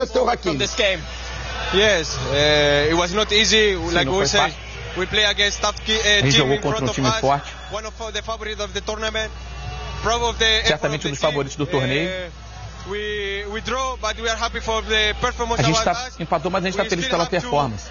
From this game, yes, it was not easy. Like we said, we play against tough team in front of us. One of the favorites of the tournament. Certamente um dos favoritos do torneio. We draw, but we are happy for the performance. A gente empatou, mas a gente está feliz pela performance.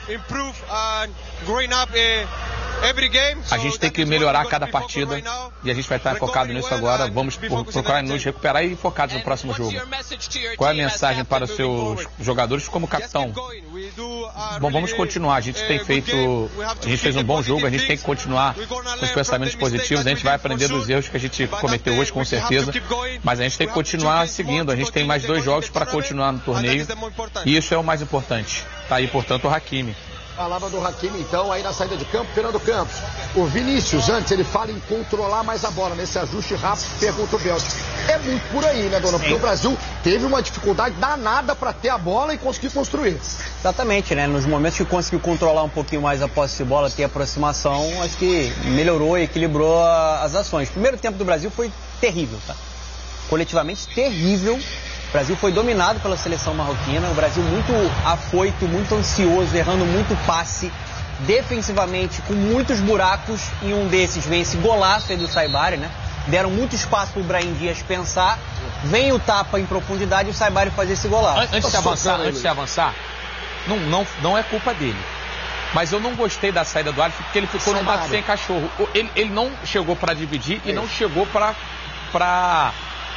A gente tem que melhorar cada partida e a gente vai estar focado nisso agora. Vamos procurar nos recuperar e focados no próximo jogo. Qual é a mensagem para os seus jogadores como capitão? Bom, vamos continuar. A gente fez um bom jogo, a gente tem que continuar com os pensamentos positivos. A gente vai aprender dos erros que a gente cometeu hoje, com certeza, mas a gente tem que continuar seguindo. A gente tem mais 2 jogos para continuar no torneio e isso é o mais importante. Tá aí, portanto, o Hakimi. Palavra do Hakimi, então, aí na saída de campo, Fernando Campos. O Vinícius, antes, ele fala em controlar mais a bola, nesse ajuste rápido, pergunta o Belti. É muito por aí, né, dona? Porque o Brasil teve uma dificuldade danada para ter a bola e conseguir construir. Exatamente, né? Nos momentos que conseguiu controlar um pouquinho mais a posse de bola, ter aproximação, acho que melhorou e equilibrou as ações. O primeiro tempo do Brasil foi terrível, tá? Coletivamente terrível. O Brasil foi dominado pela seleção marroquina, o Brasil muito afoito, muito ansioso, errando muito passe, defensivamente com muitos buracos, e um desses vem esse golaço aí do Saibari, né? Deram muito espaço para o Brahim Dias pensar, vem o tapa em profundidade e o Saibari fazer esse golaço. Antes de avançar, não é culpa dele. Mas eu não gostei da saída do árbitro porque ele ficou num mato sem cachorro. Ele não chegou para dividir e não chegou para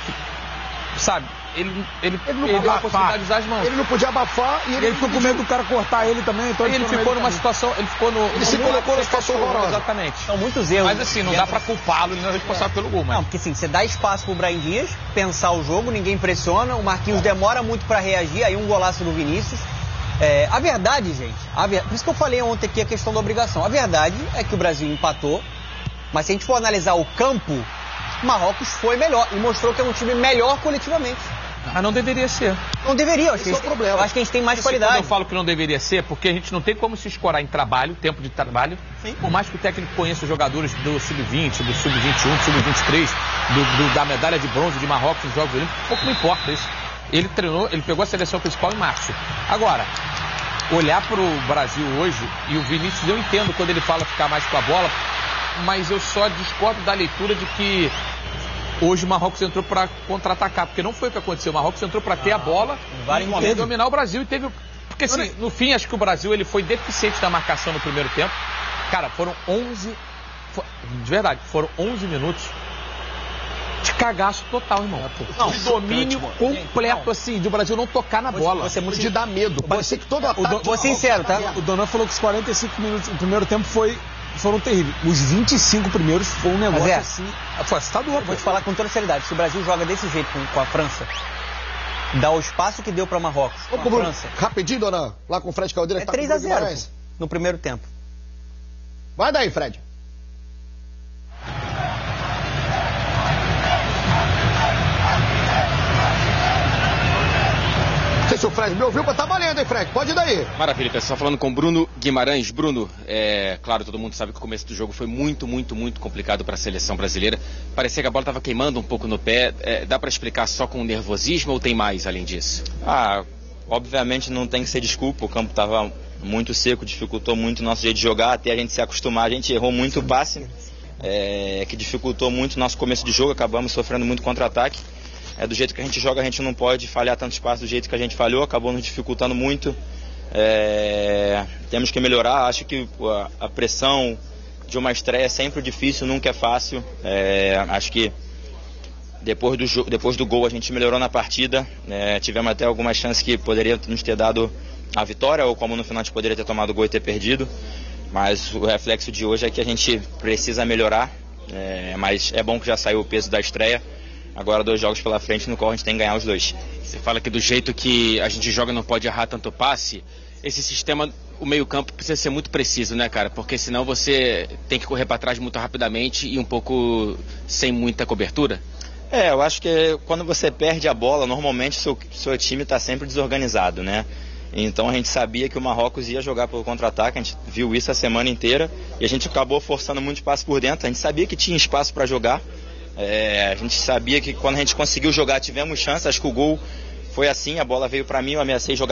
sabe? Ele não podia a possibilidade de usar as mãos. Ele não podia abafar e ele ficou com medo do cara cortar ele também. Então ele ficou numa situação, ele se colocou numa situação horrorosa. Exatamente. São muitos erros. Mas assim, não dá pra culpá-lo, ele não é responsável pelo gol. Mas... Não, porque assim, você dá espaço pro Brahim Dias pensar o jogo, ninguém pressiona, o Marquinhos demora muito pra reagir, aí um golaço do Vinícius. A verdade, gente, por isso que eu falei ontem aqui a questão da obrigação. A verdade é que o Brasil empatou, mas se a gente for analisar o campo, o Marrocos foi melhor e mostrou que é um time melhor coletivamente. Ah, não deveria ser. Não deveria, eu acho, eu acho que a gente tem mais qualidade. Quando eu falo que não deveria ser, porque a gente não tem como se escorar em trabalho, tempo de trabalho. Sim. Por mais que o técnico conheça os jogadores do Sub-20, do Sub-21, do Sub-23, da medalha de bronze de Marrocos nos Jogos Olímpicos, pouco me importa isso. Ele treinou, ele pegou a seleção principal em março. Agora, olhar para o Brasil hoje, e o Vinícius, eu entendo quando ele fala ficar mais com a bola, mas eu só discordo da leitura de que hoje o Marrocos entrou para contra-atacar, porque não foi o que aconteceu. O Marrocos entrou para ter a bola e dominar o Brasil. E teve... Porque assim, no fim, acho que o Brasil ele foi deficiente da marcação no primeiro tempo. Cara, foram 11... De verdade, foram 11 minutos de cagaço total, irmão. Não, domínio completo, assim, do Brasil não tocar na bola. De dar medo. Parecia que todo ataque... Vou ser sincero, tá? O Donan falou que os 45 minutos do primeiro tempo foram terríveis. Os 25 primeiros foi um negócio assim... Foi assustador. Vou te falar com toda seriedade. Se o Brasil joga desse jeito com a França, dá o espaço que deu para Marrocos com a França... Rapidinho, Donan, lá com o Fred Caldeira. É 3-0 no primeiro tempo. Vai daí, Fred. Não sei se o Fred me ouviu, mas tá valendo, hein, Fred? Pode ir daí. Maravilha, pessoal. Falando com Bruno Guimarães. Bruno, claro, todo mundo sabe que o começo do jogo foi muito complicado para a seleção brasileira. Parecia que a bola estava queimando um pouco no pé. Dá para explicar só com nervosismo ou tem mais além disso? Obviamente não tem que ser desculpa. O campo estava muito seco, dificultou muito o nosso jeito de jogar. Até a gente se acostumar, a gente errou muito o passe, que dificultou muito o nosso começo de jogo. Acabamos sofrendo muito contra-ataque. Do jeito que a gente joga, a gente não pode falhar tanto espaço do jeito que a gente falhou, acabou nos dificultando muito. Temos que melhorar. Acho que a pressão de uma estreia é sempre difícil, nunca é fácil. Acho que depois do gol a gente melhorou na partida. Tivemos até algumas chances que poderia nos ter dado a vitória, ou como no final a gente poderia ter tomado o gol e ter perdido. Mas o reflexo de hoje é que a gente precisa melhorar. Mas é bom que já saiu o peso da estreia. Agora 2 jogos pela frente no qual a gente tem que ganhar os 2. Você fala que do jeito que a gente joga não pode errar tanto passe. Esse sistema, o meio-campo precisa ser muito preciso, né, cara? Porque senão você tem que correr para trás muito rapidamente e um pouco sem muita cobertura. Eu acho que quando você perde a bola, normalmente seu time está sempre desorganizado, né? Então a gente sabia que o Marrocos ia jogar pelo contra-ataque, a gente viu isso a semana inteira e a gente acabou forçando muito espaço por dentro. A gente sabia que tinha espaço para jogar, a gente sabia que quando a gente conseguiu jogar tivemos chance. Acho que o gol Foi assim, a bola veio para mim, eu ameacei jogar